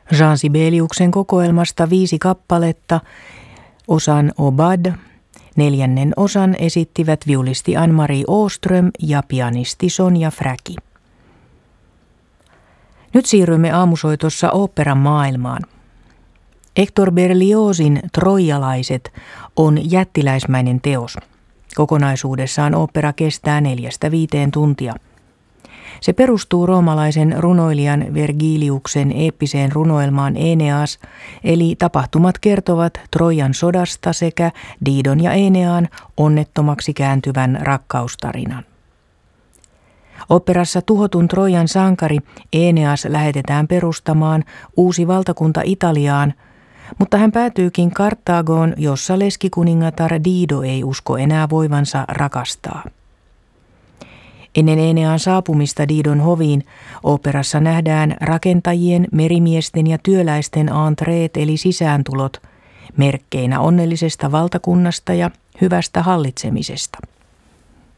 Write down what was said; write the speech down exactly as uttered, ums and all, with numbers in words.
Jean Sibeliuksen kokoelmasta viisi kappaletta, osan Obad, neljännen osan esittivät viulisti Ann-Marie Åström ja pianisti Sonja Fräki. Nyt siirrymme aamusoitossa oopperan maailmaan. Hector Berliozin Troijalaiset on jättiläismäinen teos. Kokonaisuudessaan ooppera kestää neljästä viiteen tuntia. Se perustuu roomalaisen runoilijan Vergiliuksen eeppiseen runoelmaan Eneas, eli tapahtumat kertovat Trojan sodasta sekä Diidon ja Eneaan onnettomaksi kääntyvän rakkaustarinan. Oopperassa tuhotun Trojan sankari Eneas lähetetään perustamaan uusi valtakunta Italiaan, mutta hän päätyykin Karthagoon, jossa leskikuningatar Diido ei usko enää voivansa rakastaa. Ennen Enean saapumista Diidon hoviin oopperassa nähdään rakentajien, merimiesten ja työläisten entreet eli sisääntulot, merkkeinä onnellisesta valtakunnasta ja hyvästä hallitsemisesta.